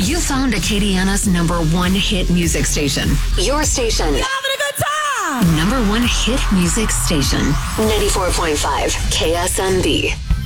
You found Acadiana's #1 hit music station. Your station. You're having a good time. #1 hit music station. 94.5 KSMB.